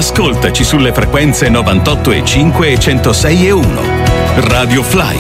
Ascoltaci sulle frequenze 98,5 e 106,1. Radio Fly.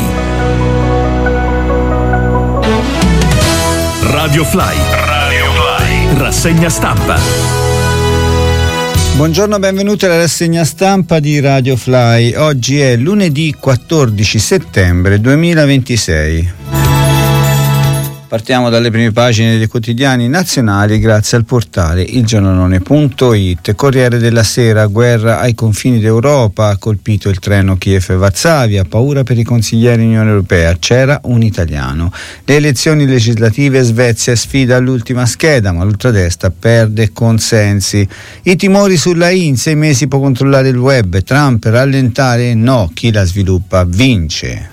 Radio Fly. Radio Fly. Rassegna stampa. Buongiorno, benvenuti alla rassegna stampa di Radio Fly. Oggi è lunedì 14 settembre 2026. Partiamo dalle prime pagine dei quotidiani nazionali grazie al portale ilgiornalone.it. Corriere della Sera, guerra ai confini d'Europa, ha colpito il treno Kiev-Varsavia, paura per i consiglieri Unione Europea, c'era un italiano. Le elezioni legislative, Svezia sfida all'ultima scheda, ma l'ultradestra perde consensi. I timori sulla in 6 mesi può controllare il web, Trump rallentare, no, chi la sviluppa vince.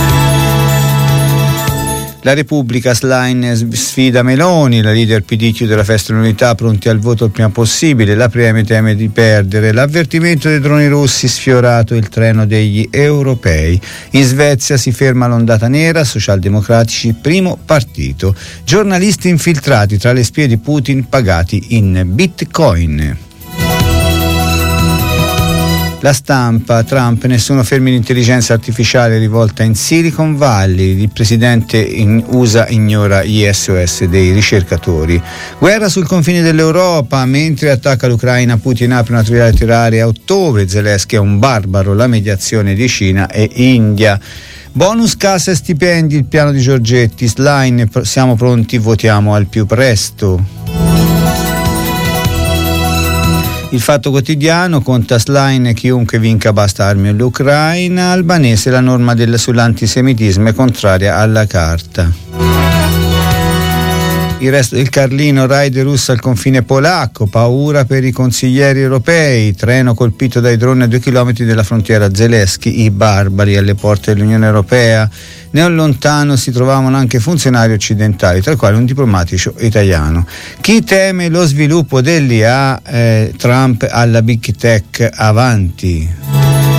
La Repubblica, Schlein sfida Meloni, la leader PD chiude la festa dell'unità, pronti al voto il prima possibile, la Premier teme di perdere, l'avvertimento dei droni russi, sfiorato il treno degli europei. In Svezia si ferma l'ondata nera, socialdemocratici primo partito, giornalisti infiltrati tra le spie di Putin pagati in bitcoin. La Stampa, Trump, nessuno fermi l'intelligenza artificiale rivolta in Silicon Valley, il presidente in USA ignora gli SOS dei ricercatori. Guerra sul confine dell'Europa, mentre attacca l'Ucraina Putin apre una trilaterale a ottobre, Zelensky è un barbaro, la mediazione di Cina e India. Bonus cassa e stipendi, il piano di Giorgetti, Schlein, siamo pronti, votiamo al più presto. Il Fatto Quotidiano, conta Schlein, chiunque vinca basta armi all'Ucraina, Albanese la norma sull'antisemitismo è contraria alla carta. Il resto del Carlino, raid russa al confine polacco, paura per i consiglieri europei, treno colpito dai droni a 2 chilometri dalla frontiera, Zelensky, i barbari alle porte dell'Unione Europea. Non lontano si trovavano anche funzionari occidentali, tra i quali un diplomatico italiano. Chi teme lo sviluppo dell'IA, Trump alla Big Tech avanti.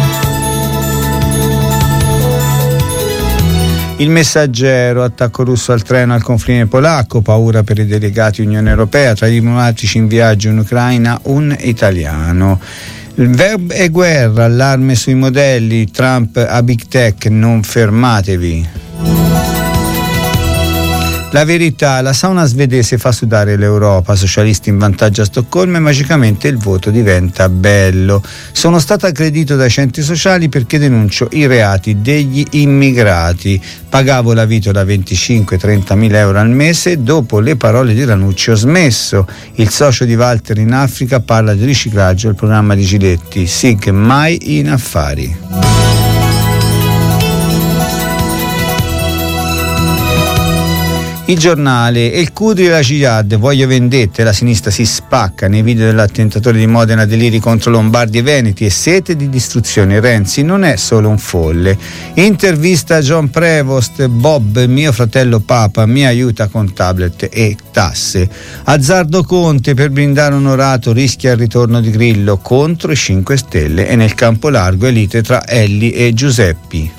Il Messaggero, attacco russo al treno al confine polacco, paura per i delegati Unione Europea, tra i diplomatici in viaggio in Ucraina un italiano. Il web e guerra, allarme sui modelli, Trump a Big Tech, non fermatevi. La Verità, la sauna svedese fa sudare l'Europa, socialisti in vantaggio a Stoccolma e magicamente il voto diventa bello. Sono stato aggredito dai centri sociali perché denuncio i reati degli immigrati. Pagavo la vita da 25-30 mila euro al mese, dopo le parole di Ranucci ho smesso. Il socio di Walter in Africa parla di riciclaggio al programma di Giletti, SIG mai in affari. Il Giornale, e il Cudri e la Jihad, voglio vendette, la sinistra si spacca nei video dell'attentatore di Modena, deliri contro Lombardi e Veneti e sete di distruzione. Renzi non è solo un folle. Intervista a John Prevost, Bob, mio fratello Papa, mi aiuta con tablet e tasse. Azzardo Conte, per brindare onorato rischia il ritorno di Grillo contro i 5 Stelle e nel campo largo è lite tra Elli e Giuseppi.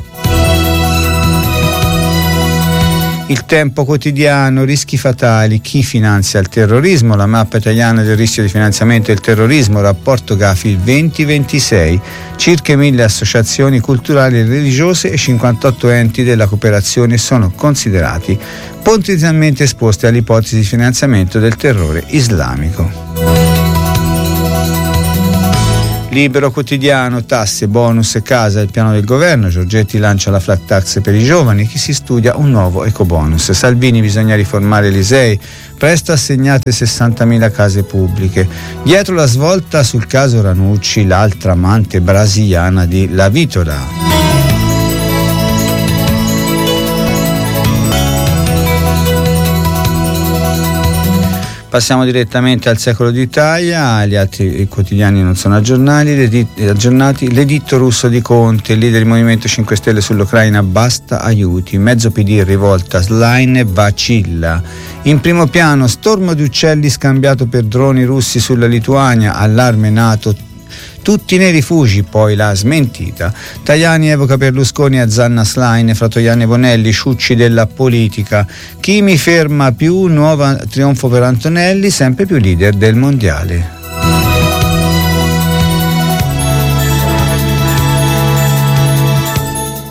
Il Tempo Quotidiano, rischi fatali, chi finanzia il terrorismo, la mappa italiana del rischio di finanziamento del terrorismo, rapporto Gafi 2026, circa 1000 associazioni culturali e religiose e 58 enti della cooperazione sono considerati potenzialmente esposti all'ipotesi di finanziamento del terrore islamico. Libero Quotidiano, tasse, bonus, casa, il piano del governo, Giorgetti lancia la flat tax per i giovani, chi si studia un nuovo ecobonus. Salvini, bisogna riformare l'ISEE, presto assegnate 60.000 case pubbliche. Dietro la svolta sul caso Ranucci, l'altra amante brasiliana di La Vitola. Passiamo direttamente al Secolo d'Italia, gli altri quotidiani non sono aggiornati. L'editto russo di Conte, il leader del Movimento 5 Stelle sull'Ucraina, basta aiuti, mezzo PD in rivolta, Schlein vacilla. In primo piano, stormo di uccelli scambiato per droni russi sulla Lituania, allarme NATO, tutti nei rifugi, poi la smentita. Tajani evoca Berlusconi a Zanna Schlein, Fratoianni e Bonelli, sciucci della politica. Chi mi ferma più, nuovo trionfo per Antonelli, sempre più leader del mondiale.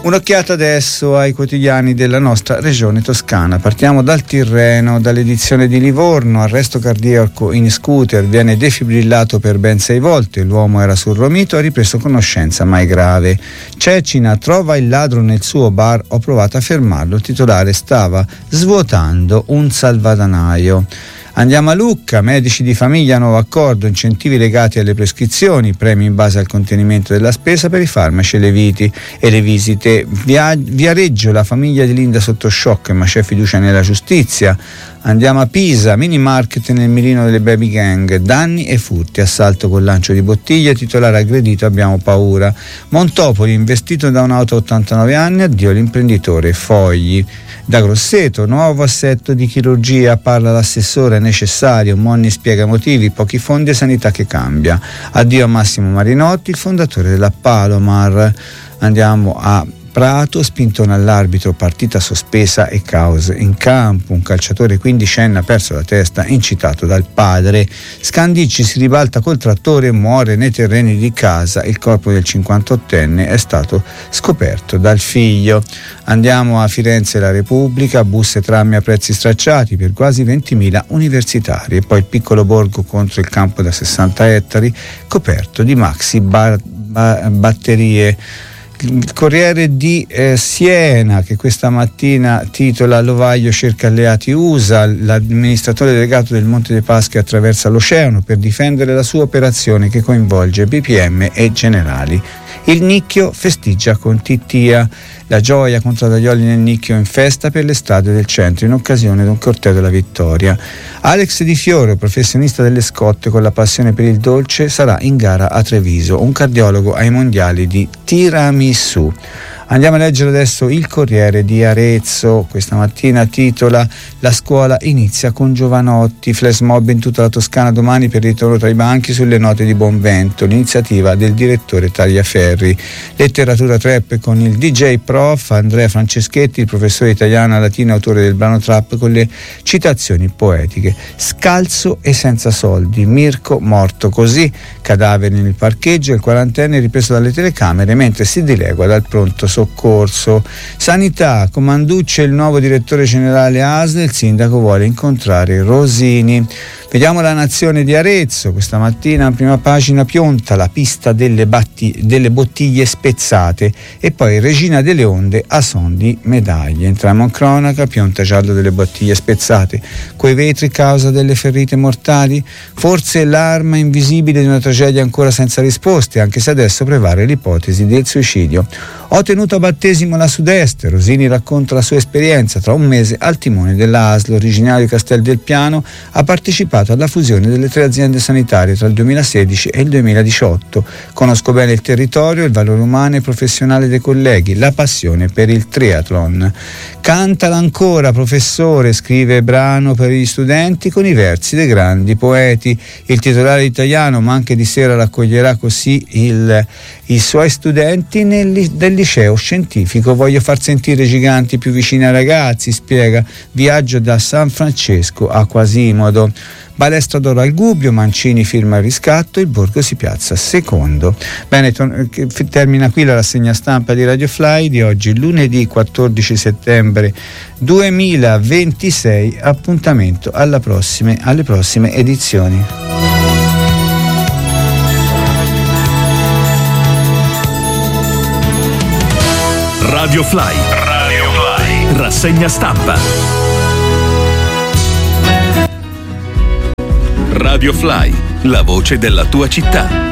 Un'occhiata adesso ai quotidiani della nostra regione toscana. Partiamo dal Tirreno, dall'edizione di Livorno. Arresto cardiaco in scooter, viene defibrillato per ben 6 volte. L'uomo era sul Romito, ha ripreso conoscenza mai grave. Cecina, trova il ladro nel suo bar, ho provato a fermarlo. Il titolare stava svuotando un salvadanaio. Andiamo a Lucca, medici di famiglia, nuovo accordo, incentivi legati alle prescrizioni, premi in base al contenimento della spesa per i farmaci e le visite. Viareggio, la famiglia di Linda sotto shock, ma c'è fiducia nella giustizia. Andiamo a Pisa, mini market nel mirino delle baby gang, danni e furti, assalto con lancio di bottiglie, titolare aggredito, abbiamo paura. Montopoli, investito da un'auto a 89 anni, addio l'imprenditore, fogli. Da Grosseto, nuovo assetto di chirurgia, parla l'assessore, necessario, Monni spiega motivi, pochi fondi e sanità che cambia. Addio a Massimo Marinotti, il fondatore della Palomar. Andiamo a Prato, spintone all'arbitro, partita sospesa e caos in campo. Un calciatore quindicenne ha perso la testa, incitato dal padre. Scandicci si ribalta col trattore e muore nei terreni di casa. Il corpo del 58enne è stato scoperto dal figlio. Andiamo a Firenze, la Repubblica, bus e tram a prezzi stracciati per quasi 20.000 universitari. E poi il piccolo borgo contro il campo da 60 ettari coperto di maxi batterie. Il Corriere di Siena, che questa mattina titola Lovaglio cerca alleati USA, l'amministratore delegato del Monte dei Paschi attraversa l'oceano per difendere la sua operazione che coinvolge BPM e generali. Il Nicchio festeggia con Tittia, la gioia contro Daglioli nel Nicchio in festa per le strade del centro in occasione di un corteo della vittoria. Alex Di Fiore, professionista delle scotte con la passione per il dolce, sarà in gara a Treviso, un cardiologo ai mondiali di tiramisù. Andiamo a leggere adesso il Corriere di Arezzo. Questa mattina titola La scuola inizia con Giovanotti, flash mob in tutta la Toscana domani per il ritorno tra i banchi sulle note di Bonvento, l'iniziativa del direttore Tagliaferri. Letteratura trap con il DJ prof Andrea Franceschetti, il professore italiano e latino autore del brano trap con le citazioni poetiche. Scalzo e senza soldi, Mirko morto così, cadavere nel parcheggio, il 40enne ripreso dalle telecamere mentre si dilegua dal pronto soccorso. Sanità, Comanducci è il nuovo direttore generale ASL, il sindaco vuole incontrare Rosini. Vediamo la Nazione di Arezzo, questa mattina a prima pagina Pionta, la pista delle bottiglie spezzate, e poi Regina delle Onde a son di medaglie. Entriamo in cronaca, Pionta giallo delle bottiglie spezzate, coi vetri causa delle ferite mortali, forse l'arma invisibile di una tragedia ancora senza risposte, anche se adesso prevale l'ipotesi del suicidio. Ho tenuto a battesimo la Sud-Est, Rosini racconta la sua esperienza, tra un mese al timone della ASL, originario di Castel del Piano, ha partecipato alla fusione delle 3 aziende sanitarie tra il 2016 e il 2018. Conosco bene il territorio, il valore umano e professionale dei colleghi, la passione per il triathlon. Cantala ancora, professore, scrive brano per gli studenti con i versi dei grandi poeti. Il titolare italiano, ma anche di sera raccoglierà così i suoi studenti del liceo scientifico. Voglio far sentire i giganti più vicini ai ragazzi, spiega. Viaggio da San Francesco a Quasimodo. Balestra d'oro al Gubbio, Mancini firma il riscatto, il Borgo si piazza secondo. Bene, termina qui la rassegna stampa di Radio Fly di oggi, lunedì 14 settembre 2026. Appuntamento alle prossime edizioni. Radio Fly. Rassegna stampa. Radio Fly, la voce della tua città.